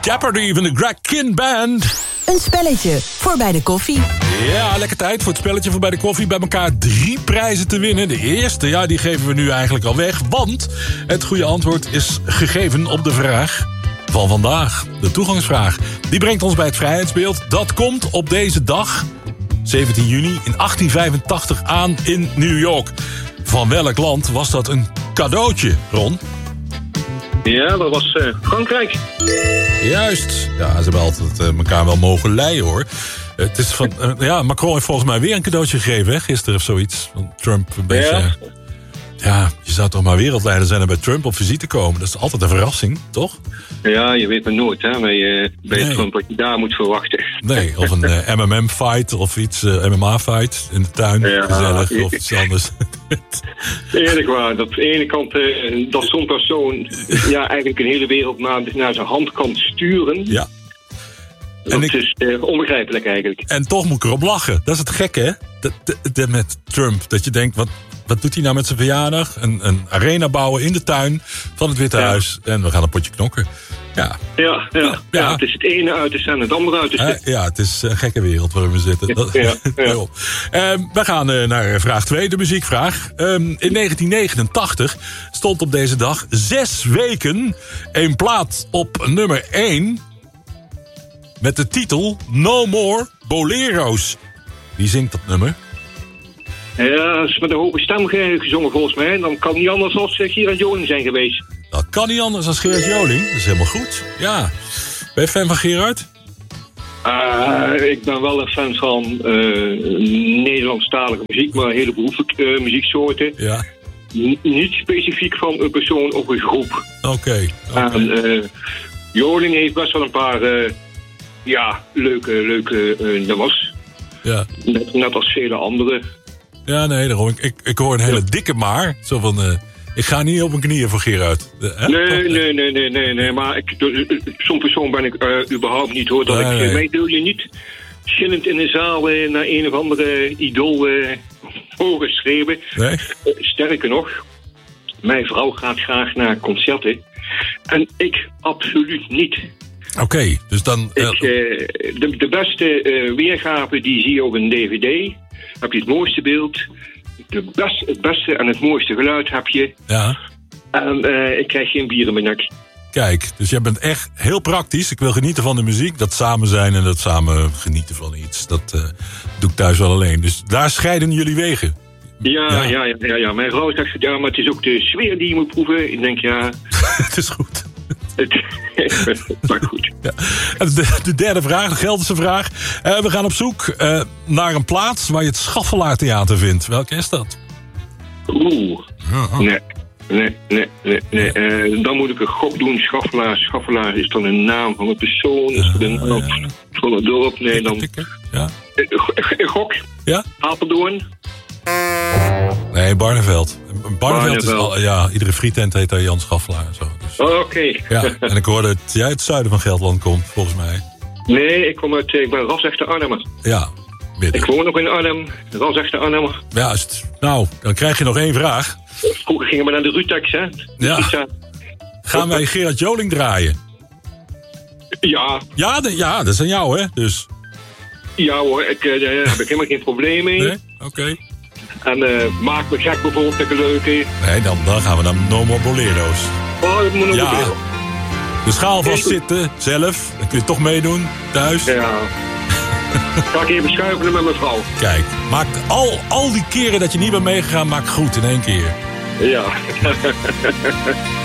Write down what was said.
Jeopardy van de Greg Kihn Band. Een spelletje voor bij de koffie. Ja, lekker tijd voor het spelletje voor bij de koffie. Bij elkaar 3 prijzen te winnen. De eerste, ja, die geven we nu eigenlijk al weg. Want het goede antwoord is gegeven op de vraag van vandaag. De toegangsvraag. Die brengt ons bij het vrijheidsbeeld. Dat komt op deze dag, 17 juni in 1885 aan in New York. Van welk land was dat een cadeautje, Ron? Ja, dat was Frankrijk. Juist. Ja, ze hebben altijd elkaar wel mogen leiden, hoor. Het is van, Macron heeft volgens mij weer een cadeautje gegeven, hè, gisteren of zoiets. Van Trump een beetje. Ja, je zou toch maar wereldleider zijn en bij Trump op visite komen. Dat is altijd een verrassing, toch? Ja, je weet maar nooit, hè, bij Trump wat je daar moet verwachten. Nee, of een MMA-fight of iets, MMA-fight in de tuin, gezellig, of iets anders. Eerlijk waar, dat aan de ene kant, dat zo'n persoon eigenlijk een hele wereld naar zijn hand kan sturen. Ja. Dat is onbegrijpelijk eigenlijk. En toch moet ik erop lachen. Dat is het gekke, hè? Dat met Trump. Dat je denkt, wat doet hij nou met zijn verjaardag? Een arena bouwen in de tuin van het Witte Huis. En we gaan een potje knokken. Ja. Ja, het is het ene uiterste en het andere uiterste. Ja, het is een gekke wereld waarin we zitten. We gaan naar vraag 2, de muziekvraag. In 1989 stond op deze dag 6 weken een plaat op nummer 1... met de titel No More Bolero's. Wie zingt dat nummer? Ja, dat is met een hoge stem gezongen volgens mij. Dan kan niet anders dan Gerard Joling zijn geweest. Dat kan niet anders dan Gerard Joling. Dat is helemaal goed. Ja. Ben je fan van Gerard? Ik ben wel een fan van Nederlandstalige muziek, maar een heleboel muzieksoorten. Ja. Niet specifiek van een persoon of een groep. Oké. En Joling heeft best wel een paar leuke nummers. Ja. Net als vele anderen. Ja, nee, daarom. Ik hoor een hele dikke maar. Zo van, ik ga niet op mijn knieën voor Gerard. Nee. Maar zo'n persoon ben ik überhaupt niet, hoor. Mij wil je niet chillend in de zaal naar een of andere idool horen schreeuwen. Nee? Sterker nog, mijn vrouw gaat graag naar concerten. En ik absoluut niet. Oké, dus dan... De beste weergave die zie je op een DVD. Heb je het mooiste beeld. Het beste en het mooiste geluid heb je. Ja. En ik krijg geen bier in mijn nek. Kijk, dus jij bent echt heel praktisch. Ik wil genieten van de muziek. Dat samen zijn en dat samen genieten van iets. Dat doe ik thuis wel alleen. Dus daar scheiden jullie wegen. Ja. Mijn vrouw zegt, ja, maar het is ook de sfeer die je moet proeven. Ik denk, ja... Het is goed. Maar goed. Ja. De derde vraag, de Gelderse vraag. We gaan op zoek naar een plaats waar je het Schaffelaartheater vindt. Welke is dat? Nee. Dan moet ik een gok doen. Schaffelaar is dan een naam van een persoon. Is dat een naam van een dorp? Nee, dan... Ja. Een gok? Ja? Apeldoorn? Nee, Barneveld. Barneveld is al, iedere frietent heet daar Jan Schaffelaar en zo. Dus. Oké. Ja, en ik hoorde dat jij uit het zuiden van Gelderland komt, volgens mij. Nee, ik ben ras-echte Arnhemmer. Ja, midden. Ik woon nog in Arnhem, ras-echte Arnhemmer. Juist. Nou, dan krijg je nog 1 vraag. Vroeger gingen we naar de Rutex, hè? Ja. Gaan wij Gerard Joling draaien? Ja. Ja, dat is aan jou, hè? Dus. Ja hoor, daar heb ik helemaal geen probleem mee. Nee? Oké. En maak me gek bijvoorbeeld met een leuke. Nee, dan gaan we naar No More Bolero's. Oh, dat moet nog Bolero. De schaal vast zitten, zelf. Dan kun je toch meedoen, thuis. Ja. Ga ik even schuifelen met mijn vrouw. Kijk, maak al die keren dat je niet bent meegegaan, maak goed in 1 keer. Ja.